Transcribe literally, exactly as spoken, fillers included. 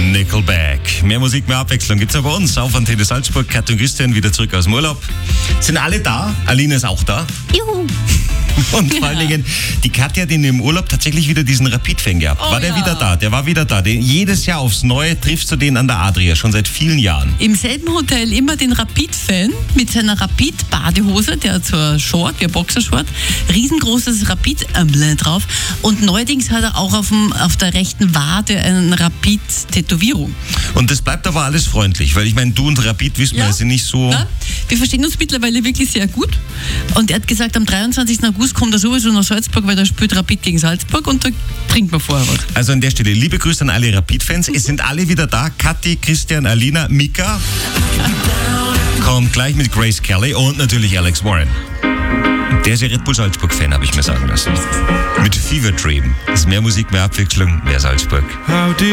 Nickelback. Mehr Musik, mehr Abwechslung gibt's ja bei uns auf Antenne Salzburg. Katja und Christian wieder zurück aus dem Urlaub. Sind alle da? Alina ist auch da. Juhu. Und vor allen Dingen, die Katja hat in dem Urlaub tatsächlich wieder diesen Rapid-Fan gehabt. Oh, war der ja. wieder da? Der war wieder da. Den, jedes Jahr aufs Neue triffst du den an der Adria, schon seit vielen Jahren. Im selben Hotel immer den Rapid-Fan mit seiner Rapid-Badehose, der hat so ein Short, wie ein Boxershort, riesengroßes Rapid-Emblem drauf und neuerdings hat er auch auf, dem, auf der rechten Wade eine Rapid-Tätowierung. Und das bleibt aber alles freundlich, weil ich meine, du und Rapid wissen wir, Ja. sind nicht so... Ja, wir verstehen uns mittlerweile wirklich sehr gut und er hat gesagt, am dreiundzwanzigsten August kommt er sowieso nach Salzburg, weil da spielt Rapid gegen Salzburg und da trinkt man vorher was. Also an der Stelle, liebe Grüße an alle Rapid-Fans. Es sind alle wieder da. Kathi, Christian, Alina, Mika. Kommt gleich mit Grace Kelly und natürlich Alex Warren. Der ist ja Red Bull Salzburg-Fan, habe ich mir sagen lassen. Mit Fever Dream. Das ist mehr Musik, mehr Abwechslung, mehr Salzburg.